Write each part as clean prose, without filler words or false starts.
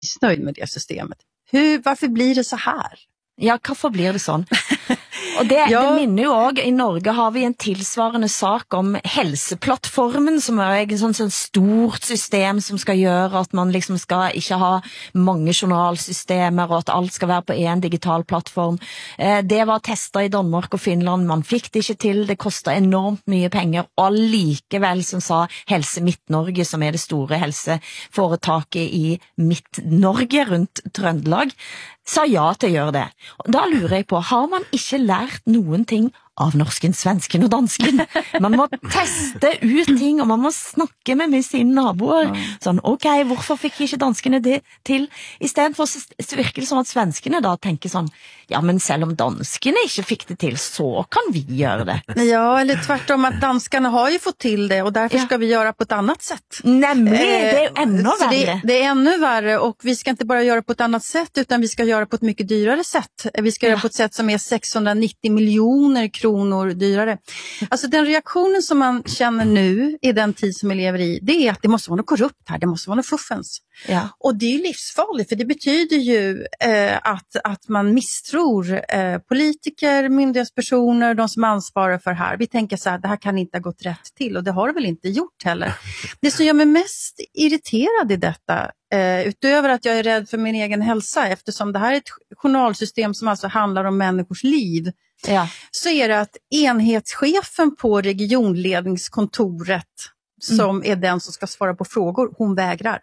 missnöjd med det systemet. Varför blir det så här? Ja, hvorfor blir det sånn? Og det minner jo også, i Norge har vi en tilsvarende sak om helseplattformen, som en sånn stort system som skal gjøre at man liksom skal ikke ha mange journalsystemer, og at alt skal være på en digital plattform. Det var testet i Danmark og Finland, man fikk det ikke til, det kostet enormt mye penger, og likevel, som sa Helse Midt-Norge, som det store helseforetaket i Midt-Norge rundt Trøndelag, sa ja til å gjøre det. Og da lurer jeg på, har man ikke lært noen ting av norsken, svensken og dansken? Man må teste ut ting, og man må snakke med sine naboer. Sånn, ok, hvorfor fikk ikke danskene det til? I stedet for så virker det som at svenskene da tenker sånn, ja, men selv om danskene ikke fikk det till, så kan vi göra det. Ja, eller tvärtom att danskarna har ju fått till det och därför ska vi göra på ett annat sätt. Nämligen, det är ännu värre. Det är ännu värre och vi ska inte bara göra på ett annat sätt utan vi ska göra på ett mycket dyrare sätt. Vi ska göra på ett sätt som är 690 miljoner kronor dyrare. Alltså den reaktionen som man känner nu i den tid som vi lever i, det är att det måste vara något korrupt här, det måste vara något fuffens. Ja. Och det är ju livsfarligt för det betyder ju att man misstror politiker, myndighetspersoner, de som ansvarar för det här. Vi tänker så här, det här kan inte ha gått rätt till och det har det väl inte gjort heller. Det som gör mig mest irriterad i detta, utöver att jag är rädd för min egen hälsa eftersom det här är ett journalsystem som alltså handlar om människors liv, så är det att enhetschefen på regionledningskontoret som är den som ska svara på frågor, hon vägrar.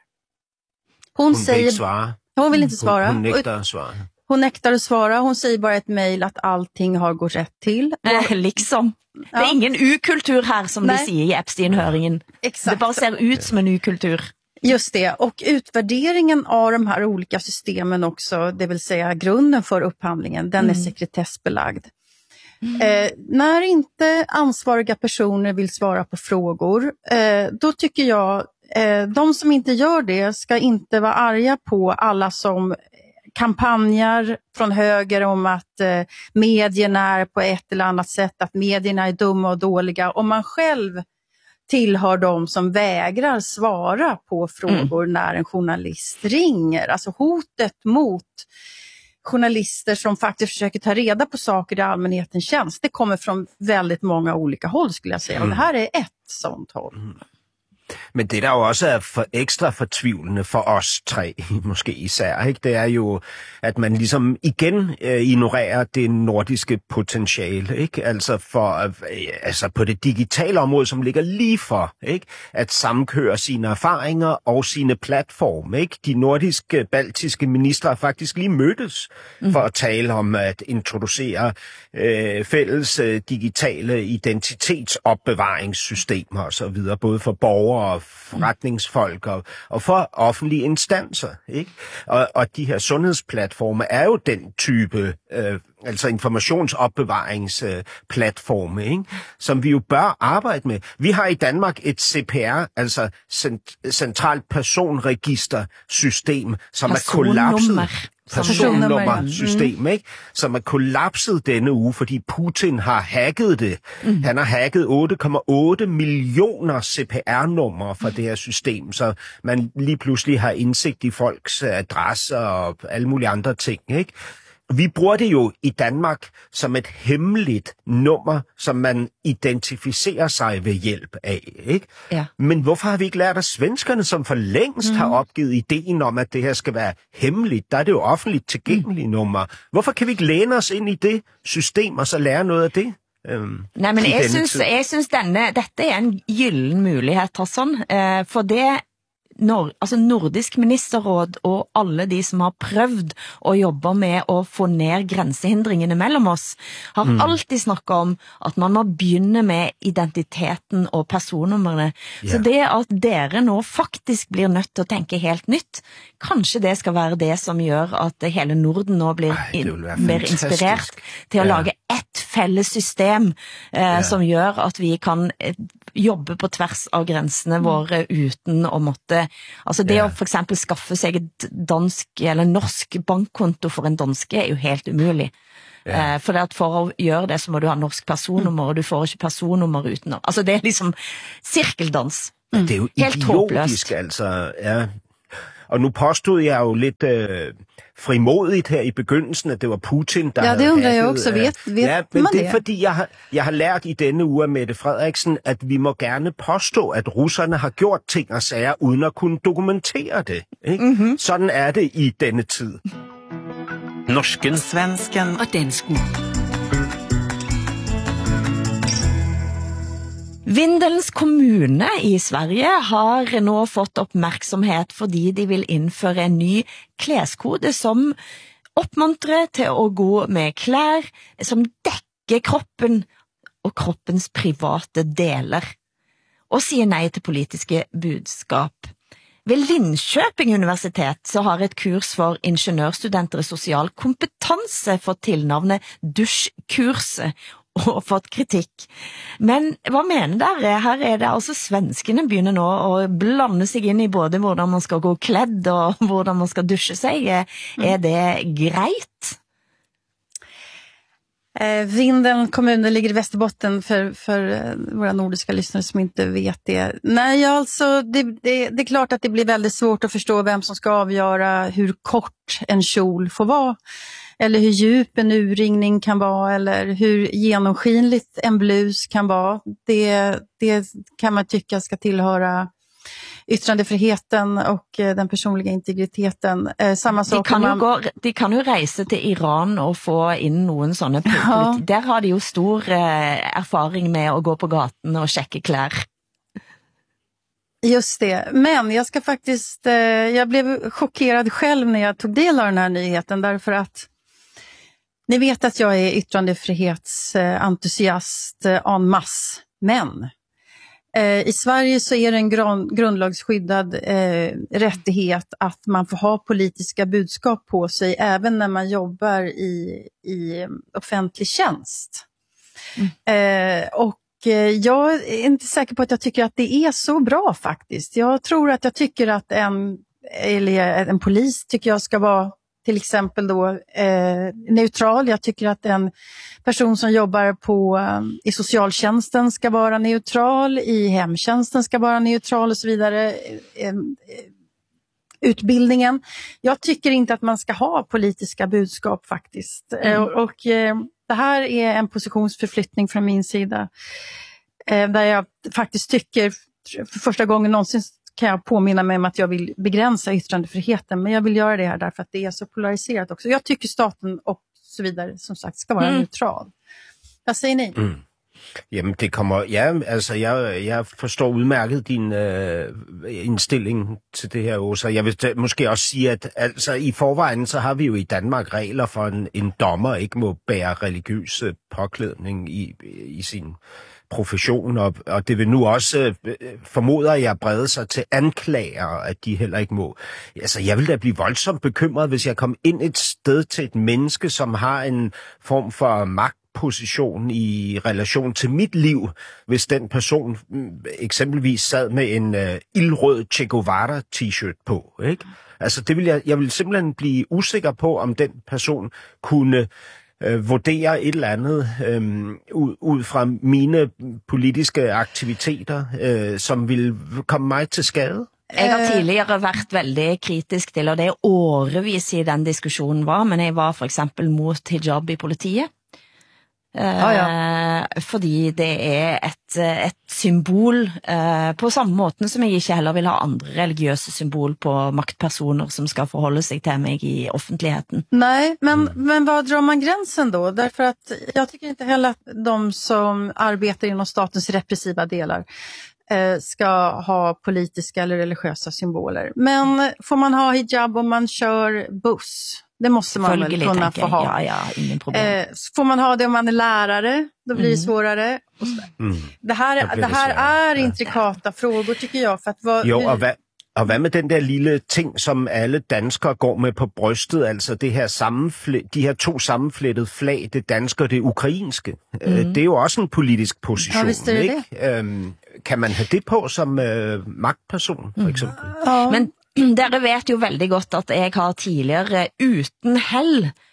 Hon säger, vill svara. Hon vill inte svara. Hon nektar att svara. Hon nektar att svara. Hon säger bara ett mejl att allting har gått rätt till. Liksom. Det är ingen U-kultur här som de säger i Epstein-höringen. Exakt. Det bara ser ut som en U-kultur. Just det. Och utvärderingen av de här olika systemen också, det vill säga grunden för upphandlingen, den är sekretessbelagd. När inte ansvariga personer vill svara på frågor, då tycker jag de som inte gör det ska inte vara arga på alla som kampanjer från höger om att medierna är på ett eller annat sätt, att medierna är dumma och dåliga. Om man själv tillhör de som vägrar svara på frågor när en journalist ringer. Alltså hotet mot journalister som faktiskt försöker ta reda på saker i allmänhetens tjänst, det kommer från väldigt många olika håll skulle jag säga. Och det här är ett sånt håll. Men det der jo også er ekstra fortvivlende for os tre, måske især, ikke? Det er jo, at man ligesom igen ignorerer det nordiske potentiale, ikke? Altså på det digitale område, som ligger lige for, ikke? At sammenkøre sine erfaringer og sine platforme, ikke? De nordiske, baltiske ministre har faktisk lige mødtes for at tale om at introducere fælles digitale identitetsopbevaringssystemer og så videre, både for borgere og forretningsfolk og for offentlige instanser, ikke? Og de her sundhedsplatforme er jo den type altså informationsopbevaringsplatforme, ikke? Som vi jo bør arbejde med. Vi har i Danmark et CPR, altså centralt personregistersystem, som er kollapset. Personnummersystem, ikke? Som er kollapset denne uge, fordi Putin har hacket det. Han har hacket 8,8 millioner CPR-numre fra det her system, så man lige pludselig har indsigt i folks adresser og alle mulige andre ting, ikke? Vi bruger det jo i Danmark som et hemmeligt nummer, som man identificerer sig ved hjælp af, ikke? Ja. Men hvorfor har vi ikke lært af svenskerne, som for længst har opgivet ideen om, at det her skal være hemmeligt? Der er det jo offentligt tilgængelige nummer. Hvorfor kan vi ikke læne os ind i det system og så lære noget af det? Nej, men jeg synes dette er en gylden mulighet, Hassan, for det Nordisk ministerråd og alle de som har prøvd å jobbe med å få ned grensehindringene mellom oss, har alltid snakket om at man må begynne med identiteten og personnumrene. Så det at dere nå faktisk blir nødt til å tenke helt nytt, kanskje det skal være det som gjør at hele Norden nå blir mer inspirert til å lage ett felles system som gjør at vi kan jobbe på tvers av grensene våre uten å måtte, altså det å for eksempel skaffe seg et dansk eller norsk bankkonto for en danske er jo helt umulig. For å gjøre det så må du ha norsk personnummer, og du får ikke personnummer uten. Altså det er liksom sirkeldans. Det er jo idiotisk, altså. Ja. Og nu påstod jeg jo lidt frimodigt her i begyndelsen, at det var Putin, der det undrer jeg også. Vet ja, men man det er fordi, jeg har lært i denne uge af Mette Frederiksen, at vi må gerne påstå, at russerne har gjort ting og sager, uden at kunne dokumentere det. Ikke? Mm-hmm. Sådan er det i denne tid. Norsken, svensken og dansken. Vindelns kommune i Sverige har nå fått opmærksomhed, fordi de vil indføre en ny klæskode, som oppmuntrer til å gå med klær som dækker kroppen og kroppens private deler, og siger nej til politiske budskap. Ved Linköping Universitet så har et kurs for ingeniørstudenter i social kompetence fått tilnavnet dusjkurset og fått kritikk. Men hvad mener dere? Her er det altså svenskene begynner nå å blande sig inn i både hvordan man skal gå kledd og hvordan man skal dusje sig. Er det greit? Vindeln kommun ligger i Västerbotten för våra nordiska lyssnare som inte vet det. Nej, alltså det är klart att det blir väldigt svårt att förstå vem som ska avgöra hur kort en kjol får vara. Eller hur djup en urringning kan vara, eller hur genomskinligt en blus kan vara. Det kan man tycka ska tillhöra yttrandefriheten och den personliga integriteten. Samma sak de kan ju resa till Iran och få in någon sådana ja. Där har de ju stor erfaring med att gå på gaten och checka kläder. Just det, men jag ska faktiskt jag blev chockerad själv när jag tog del av den här nyheten, därför att ni vet att jag är yttrandefrihetsentusiast en masse, men i Sverige så är det en grundlagsskyddad rättighet att man får ha politiska budskap på sig även när man jobbar i offentlig tjänst. Och jag är inte säker på att jag tycker att det är så bra faktiskt. Jag tycker att en polis tycker jag ska vara till exempel då neutral. Jag tycker att en person som jobbar i socialtjänsten ska vara neutral, i hemtjänsten ska vara neutral och så vidare. Utbildningen. Jag tycker inte att man ska ha politiska budskap faktiskt. Och det här är en positionsförflyttning från min sida. Där jag faktiskt tycker, för första gången någonsin kan jag påminna mig om att jag vill begränsa yttrandefriheten. Men jag vill göra det här därför att det är så polariserat också. Jag tycker staten och så vidare som sagt ska vara neutral. Vad säger ni? Jamen det kommer, ja, altså jeg forstår udmærket din indstilling til det her også. Jeg vil måske også sige, at altså i forvejen så har vi jo i Danmark regler for en dommer ikke må bære religiøs påklædning i sin profession, og det vil nu også, formoder jeg, brede sig til anklager, at de heller ikke må. Altså, jeg vil da blive voldsomt bekymret, hvis jeg kom ind et sted til et menneske, som har en form for magtposition i relation til mit liv, hvis den person eksempelvis sad med en ildrød Che Guevara t-shirt på, ikke? Altså, jeg vil simpelthen blive usikker på, om den person kunne vurdere et eller andet ud fra mine politiske aktiviteter, som vil komme mig til skade. Jeg har tidligere været veldig kritisk til, og det er årevis i den diskussionen var, men jeg var for eksempel mot hijab i politiet. Fordi det er et symbol på samme måten som jeg ikke heller vil ha andre religiøse symbol på maktpersoner som skal forholde sig til mig i offentligheten. Nej, men vad drar man gränsen då? Därför att jag tycker inte heller att de som arbetar inom statens repressiva delar ska ha politiska eller religiösa symboler. Men får man ha hijab om man kör buss? Det måste man väl kunna få ha. Ja, ingen problem. Får man ha det om man är lärare, då blir det svårare. Det här är intrikata frågor tycker jag. För att og hvad med den der lille ting, som alle danskere går med på brystet, altså det her de her to sammenflettede flag, det danske og det ukrainske. Det er jo også en politisk position, ikke? Kan man have det på som magtperson, for eksempel? Men dere vet jo veldig godt at jeg har tidligere uten held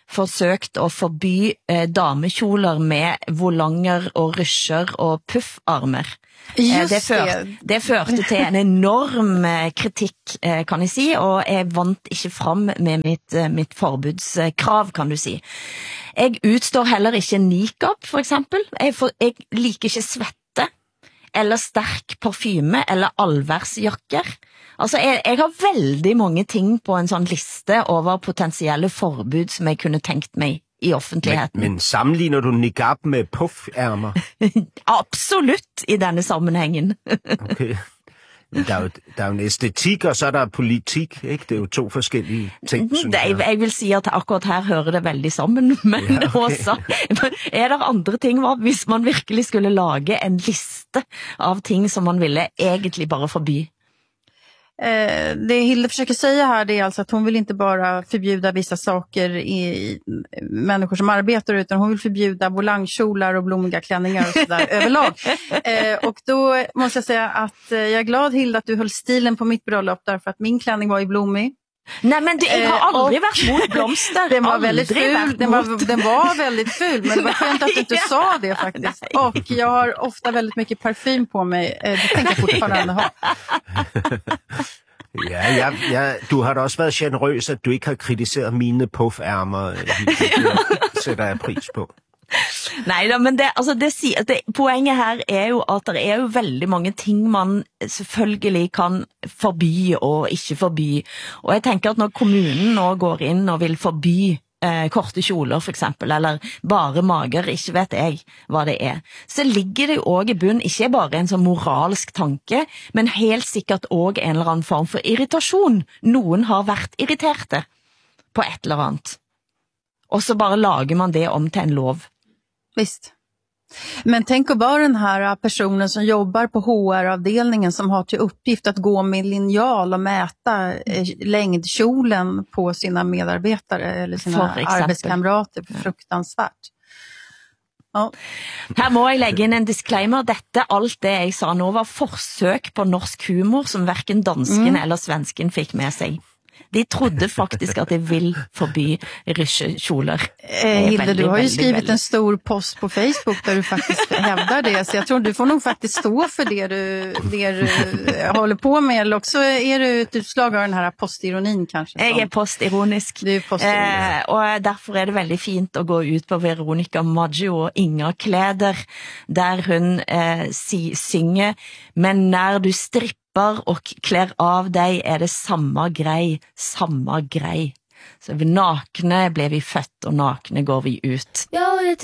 forsøkt å forby damekjoler med volanger og rysjer og puffarmer. Det førte til en enorm kritikk, kan jeg si, og jeg vant ikke fram med mitt forbudskrav, kan du si. Jeg utstår heller ikke nikab, for eksempel. Jeg liker ikke svette, eller sterk parfyme, eller allværsjakker. Altså, jeg har veldig mange ting på en sånn liste over potensielle forbud som jeg kunne tenkt meg i offentligheten. Men sammenligner du nikab med puffærmer? Absolutt i denne sammenhengen. Okay. Der er jo en estetik, og så er der politik, ikke? Det er jo to forskellige ting, synes jeg. Jeg vil si at akkurat her hører det veldig sammen, men også er det andre ting, hvis man virkelig skulle lage en liste av ting som man ville egentlig bara forby? Det Hilde försöker säga här, det är alltså att hon vill inte bara förbjuda vissa saker i människor som arbetar, utan hon vill förbjuda volangkjolar och blommiga klänningar och sådär överlag. Och då måste jag säga att jag är glad, Hilde, att du höll stilen på mitt bröllop, därför att min klänning var i blommig. Nej, men jag har aldrig varit mot blomster. Den var väldigt ful. Den var väldigt ful, men det var skönt att du inte sa det faktiskt. Och jag har ofta väldigt mycket parfym på mig. Det tänker jag fortfarande ha. Ja, du har da også været generøs, at du ikke har kritiseret mine puffærmer. Det sætter jeg pris på. Nej, men poenget her er jo at det er jo veldig mange ting man selvfølgelig kan forby og ikke forby. Og jeg tenker at når kommunen nå går inn og vil forby korte kjoler for eksempel, eller bare mager, ikke vet jeg hva det er, så ligger det jo også i bunn, ikke bare en sånn moralsk tanke, men helt sikkert også en eller annen form for irritasjon. Noen har vært irriterte på et eller annet. Og så bare lager man det om til en lov. Visst. Men tänk att vara den här personen som jobbar på HR-avdelningen som har till uppgift att gå med linjal och mäta längdkjolen på sina medarbetare eller sina arbetskamrater. Fruktansvärt. Ja. Her må jeg legge inn en disclaimer. Alt det jeg sa nå var forsøk på norsk humor som hverken dansken eller svensken fikk med seg. De trodde faktisk at de vill forby rysjekjoler. Hilde, du har ju skrivit en stor post på Facebook där du faktiskt hävdar det, så jag tror du får nog faktiskt stå för det du håller på med, eller också är du ett utslag av den här postironin kanske. Jag är postironisk. Du är postironisk. Och därför är det väldigt fint att gå ut på Veronica Maggio och Inga Kläder, där hon synger, men när du strippar och klär av dig är det samma grej. Så vi nakne blev vi fött och nakne går vi ut. Ja,